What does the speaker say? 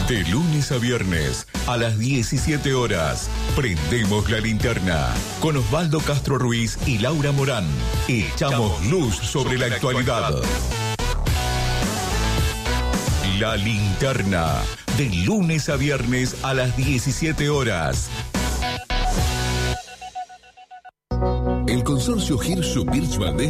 De lunes a viernes, a las 17 horas, prendemos la linterna con Osvaldo Castro Ruiz y Laura Morán. Echamos luz sobre la actualidad. La linterna, de lunes a viernes a las 17 horas. El consorcio Hirsu Birchman